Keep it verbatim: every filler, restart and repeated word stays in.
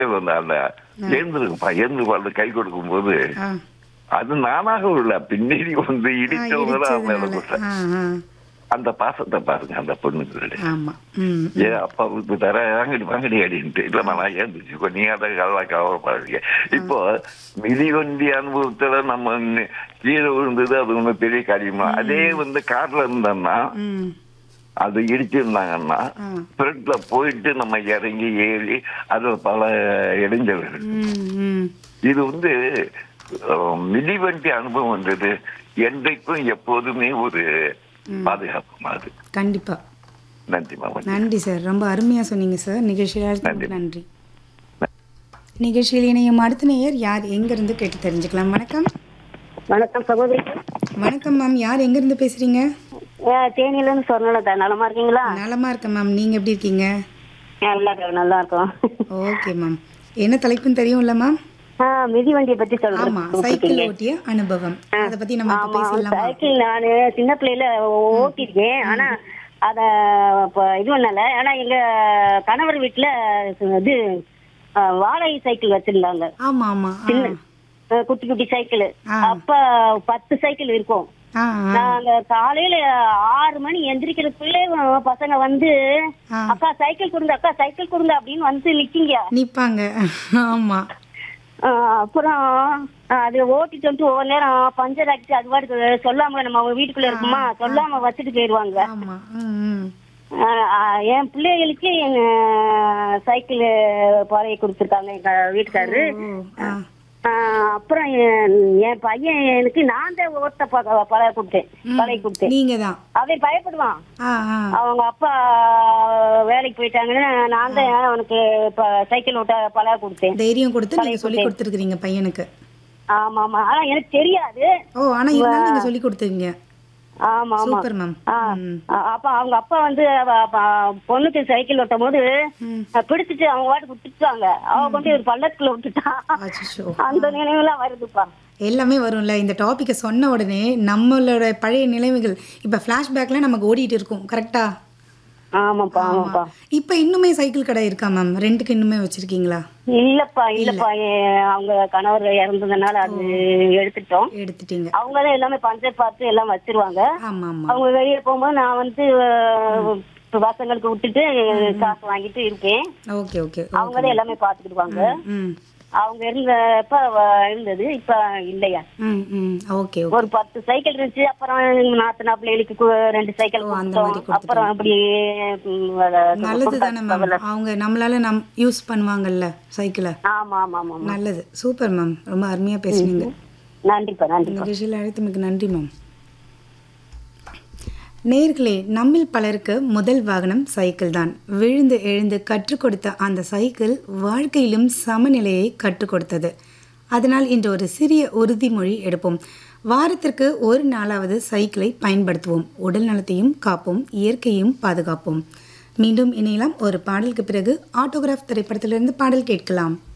வந்து அந்த எழுந்திருக்குப்பா எழுந்து வாழ்ந்து கை கொடுக்கும் போது ஆ அது நானாக உள்ள பின்னாடி வந்து ஆ, இடிச்சவங்க தான் மேல இடிச்சதுனால கொடுத்தேன். ஆ ஆ அந்த பாசத்தை பாருங்க அந்த பொண்ணுக்கு. ஆமா ம் ஏ அப்பாவுக்கு தர வாங்கடி வாங்கடி அடின்ட்டு இல்லம்மா நான் ஏந்துச்சுக்கோ நீ அதை கவலை கவலைப்படுறீங்க. இப்போ மிதிவண்டி அனுபவத்துல நம்ம நி- கீழே விழுந்தது அது ஒண்ணு பெரிய காரியமா. அதே வந்து கார்ல இருந்தோம்னா ம் அது இடிச்சிருந்தாங்கன்னா ஆ ஃப்ரண்ட்ல போயிட்டு நம்ம இறங்கி ஏறி அதுல பல இடைஞ்சல்கள். ம் ம் இது வந்து அஹ், மிதிவண்டி அனுபவம் வந்தது என்றைக்கும் எப்போதுமே ஒரு பாதுகாப்பு மாதிரி. கண்டிப்பா நன்றி மாமா. நன்றி சார், ரொம்ப அருமையா சொன்னீங்க சார். நிகழ்ச்சியில் அழைத்தமைக்கு நன்றி. நிகழ்ச்சியில் இணையும் அடுத்த நேயர் யார் எங்கிருந்து கேட்டு தெரிஞ்சுக்கலாம். வணக்கம். வணக்கம் சகோதரி. வணக்கம் மேம், யார் எங்கிருந்து பேசுறீங்க? தேனியில இருந்து சொர்ணலதா. நலமா இருக்கீங்களா? நலமா இருக்கேன் மேம், நீங்க எப்படி இருக்கீங்க? நல்லா இருக்கோம், நல்லா இருக்கோம். ஓகே மேம், என்ன தலைப்புன்னு தெரியும்ல மேம்? ஆ, மிதிவண்டியை பத்தி ஆமா, சொல்றேன். சைக்கிள் ஓட்டிய அனுபவம், அதை பத்தி நம்ம இப்ப ஆமா, பேசலாமா? சைக்கிள் நானு சின்ன பிள்ளையில ஓட்டிருக்கேன். ஆனா அத இப்ப இது பண்ணல. ஆனா எங்க கணவர் வீட்டுல இது ஆ, வாடகை சைக்கிள் வச்சிருந்தாங்க. ஆமா ஆமா ஆ. சின்ன ஆ, குட்டி குட்டி சைக்கிள். ஆ. அப்ப பத்து சைக்கிள் இருக்கும். ஆ ஆ. நாங்க காலையில ஆறு மணி எந்திரிக்கிறதுக்குள்ளே பசங்க வந்து ஆ. அக்கா சைக்கிள் கொடுங்க, அக்கா சைக்கிள் கொடுங்க அப்படின்னு வந்து நிக்கீங்க. நிப்பாங்க. ஆமா ஆஹ் அப்புறம் ஆஹ் அது ஓட்டிட்டு வந்துட்டு ஒவ்வொரு நேரம் பஞ்சர் ஆக்கிட்டு அது பாட்டுக்கு சொல்லாம நம்ம அவங்க வீட்டுக்குள்ள இருக்குமா சொல்லாம வச்சுட்டு போயிருவாங்க. ஆமா ம் ம். ஆஹ் ஆஹ் என் பிள்ளைகளுக்கு எங்க சைக்கிள் பழைய கொடுத்துருக்காங்க எங்க வீட்டுக்காரரு. ஓ, ஆ. ஆஹ் அப்புறம் என் என் பையனுக்கு நான் தான் ஓட்ட ப- பழைய கொடுத்தேன் பழைய கொடுத்தேன். நீங்க தான். அவன் பயப்படுவான். ஆ ஆ. அவங்க அப்பா வேலைக்கு போயிட்டாங்கன்னு நான் தான் அவனுக்கு இப்ப சைக்கிள் ஓட்ட பழக கொடுத்தேன். தைரியம் கொடுத்து நீங்க பழைய சொல்லி கொடுத்தேன். கொடுத்துருக்கீங்க பையனுக்கு. ஆமா ஆமா. ஆனா எனக்கு தெரியாது. ஓ, ஆனா இருந்தாலும் நீங்க சொல்லி கொடுத்தீங்க. ஆமா ஆமா. Super ma'am. ஆ, ம். அ- அப்ப அவங்க அப்பா வந்து அவ- அப்ப பொண்ணுக்கு சைக்கிள் ஓட்டும் போது ம். அஹ், பிடிச்சிட்டு அவங்க வாட்டுக்கு விட்டுட்டாங்க. அவ கொண்டு ஒரு பள்ளத்துக்குள்ள விட்டுட்டான். அச்சச்சோ. அந்த நினைவுலாம் வருதுப்பா. எல்லாமே வரும்ல இந்த டாபிக்கை சொன்ன உடனே. நம்மளோட பழைய நினைவுகள் இப்போ ஃப்ளாஷ்பேக்ல நமக்கு ஓடிட்டு இருக்கும். கரெக்டா? ஆமாப்பா ஆமாப்பா. இப்போ இன்னுமே சைக்கிள் கடை இருக்கா மேம்? ரெண்டுக்கு இன்னுமே வச்சிருக்கீங்களா? இல்லப்பா இல்லப்பா. எ- அவங்க கணவர் இறந்ததுனால அது எடுத்துட்டோம். எடுத்துட்டீங்க. அவங்கதான் எல்லாமே பஞ்சர் பார்த்து எல்லாம் வச்சிருவாங்க. ஆமா ஆமா. அவங்க வெளியே போகும்போது நான் வந்து அஹ், பசங்களுக்கு விட்டுட்டு காசு வாங்கிட்டு இருக்கேன். Okay okay. அவங்கதான் எல்லாமே பாத்துக்கிடுவாங்க. ம் அவங்க இருந்தப்ப அவ இருந்தது, இப்ப இல்லையா. ம் ம். Okay okay. ஒரு பத்து சைக்கிள் இருந்துச்சு. அப்புறம் நாத்தனா பிள்ளைகளுக்கு கு- ரெண்டு சைக்கிள் ஓ, அந்த கொடுத்தோம். மாதிரி கொடுத்துட்டீங்க. அப்புறம் அப்படி ம், அத நல்லது தானே மேம், கொடுத்தாச்சு. அவங்க நம்மளால நம் யூஸ் பண்ணுவாங்கல்ல சைக்கிளை. ஆமா ஆமா ஆமா ஆமா. நல்லது. சூப்பர் மேம், ரொம்ப அருமையா பேசுனீங்க. நன்றிப்பா நன்றிப்பா. நிகழ்ச்சியில் அழைத்தமைக்கு நன்றி மேம். நேர்களே, நம்மில் பலருக்கு முதல் வாகனம் சைக்கிள் தான். விழுந்து எழுந்து கற்றுக் கொடுத்த அந்த சைக்கிள் வாழ்க்கையிலும் சமநிலையை கற்றுக் கொடுத்தது. அதனால் இன்று ஒரு சிறிய உறுதிமொழி எடுப்போம். வாரத்திற்கு ஒரு நாளாவது சைக்கிளை பயன்படுத்துவோம். உடல் நலத்தையும் காப்போம், இயற்கையையும் பாதுகாப்போம். மீண்டும் இணையலாம் ஒரு பாடலுக்கு பிறகு. ஆட்டோகிராஃப் திரைப்படத்திலிருந்து பாடல் கேட்கலாம்.